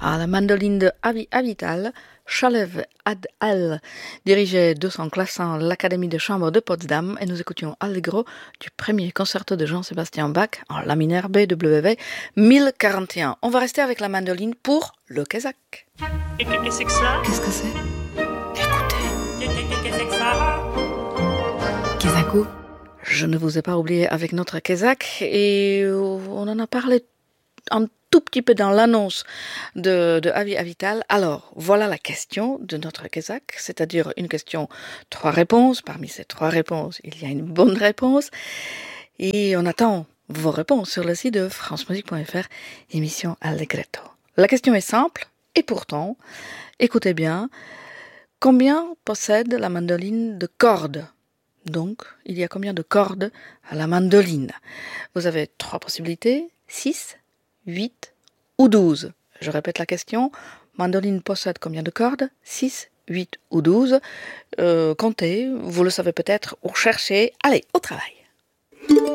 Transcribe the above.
à la mandoline de Avi Avital, Shalev Ad-Al dirigeait de son classant l'Académie de chambre de Potsdam et nous écoutions Allegro du premier concerto de Jean-Sébastien Bach en la mineur BWV 1041. On va rester avec la mandoline pour le Kazakh. Et c'est que ça? Qu'est-ce que c'est? Écoutez. Qu'est-ce que c'est que ça? Kazako. Je ne vous ai pas oublié avec notre Kazakh et on en a parlé un tout petit peu dans l'annonce de Avi Avital. Alors, voilà la question de notre Kazakh, c'est-à-dire une question, 3 réponses. Parmi ces 3 réponses, il y a une bonne réponse. Et on attend vos réponses sur le site de francemusique.fr, émission Allegretto. La question est simple, et pourtant, écoutez bien, combien possède la mandoline de cordes ? Donc, il y a combien de cordes à la mandoline ? Vous avez 3 possibilités, 6, 8 ou 12. Je répète la question. Mandoline possède combien de cordes ? 6, 8 ou 12. Comptez, vous le savez peut-être, ou cherchez. Allez, au travail.